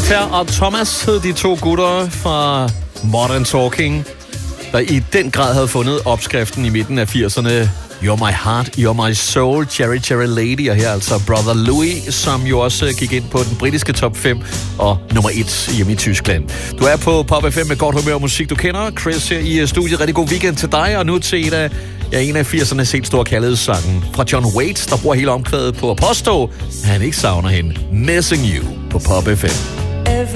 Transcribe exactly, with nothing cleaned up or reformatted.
Per og Thomas hed de to gutter fra Modern Talking, der i den grad havde fundet opskriften i midten af firserne. You're my heart, you're my soul, Cherry Cherry Lady, og her altså Brother Louis, som jo også gik ind på den britiske top fem og nummer et hjemme i Tyskland. Du er på Pop F M med godt humør og musik, du kender. Chris her i studiet. Rigtig god weekend til dig, og nu til et af, ja, en af firsernes helt store kærlighedssangen fra John Waite, der bruger hele omkvædet på at påstå, at han ikke savner hende. Missing You på Pop F M.